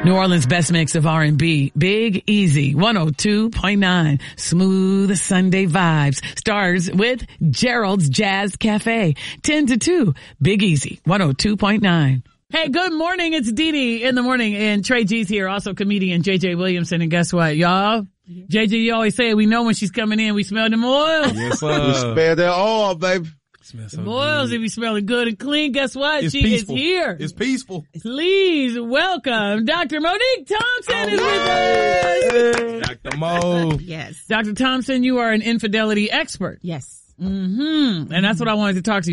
New Orleans' best mix of R&B. Big Easy, 102.9. Smooth Sunday vibes. Starts with Gerald's Jazz Cafe. 10 to 2. Big Easy, 102.9. Hey, good morning. It's Dee Dee in the morning, and Trey G's here, also comedian JJ Williamson. And guess what, y'all? JJ, you always say we know when she's coming in. We smell them oils. Yes, sir. We smell that oil, baby. The oils, if you smelling good and clean, guess what? It's she peaceful. is here. It's peaceful. Please welcome Dr. Monique Thompson is with us. Dr. Mo. Yes. Dr. Thompson, you are an infidelity expert. Yes. And that's what I wanted to talk to you